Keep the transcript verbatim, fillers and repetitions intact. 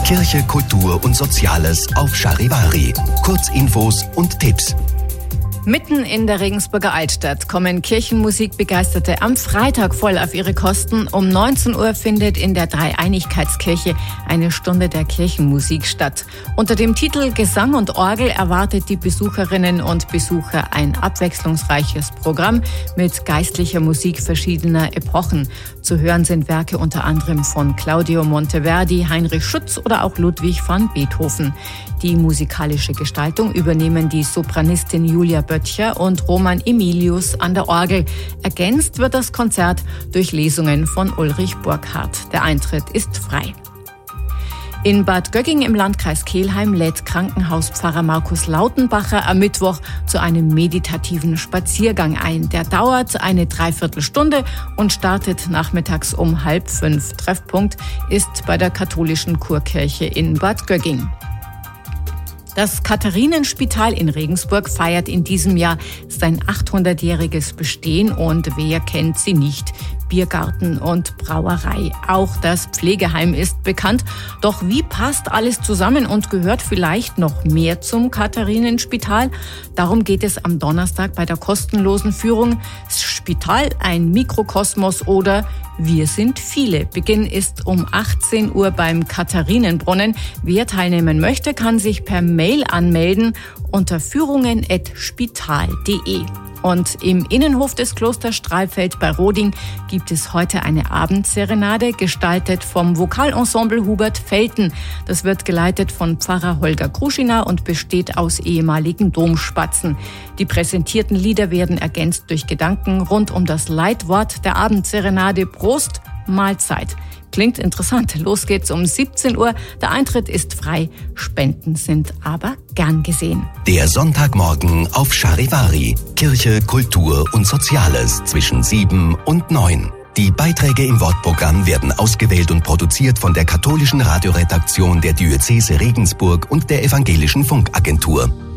Kirche, Kultur und Soziales auf Charivari. Kurzinfos und Tipps. Mitten in der Regensburger Altstadt kommen Kirchenmusikbegeisterte am Freitag voll auf ihre Kosten. Um neunzehn Uhr findet in der Dreieinigkeitskirche eine Stunde der Kirchenmusik statt. Unter dem Titel Gesang und Orgel erwartet die Besucherinnen und Besucher ein abwechslungsreiches Programm mit geistlicher Musik verschiedener Epochen. Zu hören sind Werke unter anderem von Claudio Monteverdi, Heinrich Schütz oder auch Ludwig van Beethoven. Die musikalische Gestaltung übernehmen die Sopranistin Julia Böttcher und Roman Emilius an der Orgel. Ergänzt wird das Konzert durch Lesungen von Ulrich Burkhardt. Der Eintritt ist frei. In Bad Gögging im Landkreis Kelheim lädt Krankenhauspfarrer Markus Lautenbacher am Mittwoch zu einem meditativen Spaziergang ein. Der dauert eine Dreiviertelstunde und startet nachmittags um halb fünf. Treffpunkt ist bei der katholischen Kurkirche in Bad Gögging. Das Katharinenspital in Regensburg feiert in diesem Jahr sein achthundertjähriges Bestehen und wer kennt sie nicht? Biergarten und Brauerei. Auch das Pflegeheim ist bekannt. Doch wie passt alles zusammen und gehört vielleicht noch mehr zum Katharinenspital? Darum geht es am Donnerstag bei der kostenlosen Führung Spital, ein Mikrokosmos oder Wir sind viele. Beginn ist um achtzehn Uhr beim Katharinenbrunnen. Wer teilnehmen möchte, kann sich per Mail anmelden unter führungen at spital punkt de. Und im Innenhof des Klosters Strahlfeld bei Roding gibt es heute eine Abendserenade, gestaltet vom Vokalensemble Hubert Felten. Das wird geleitet von Pfarrer Holger Kruschina und besteht aus ehemaligen Domspatzen. Die präsentierten Lieder werden ergänzt durch Gedanken rund um das Leitwort der Abendserenade Prost, Mahlzeit. Klingt interessant. Los geht's um siebzehn Uhr. Der Eintritt ist frei. Spenden sind aber gern gesehen. Der Sonntagmorgen auf Charivari. Kirche, Kultur und Soziales zwischen sieben und neun. Die Beiträge im Wortprogramm werden ausgewählt und produziert von der katholischen Radioredaktion der Diözese Regensburg und der Evangelischen Funkagentur.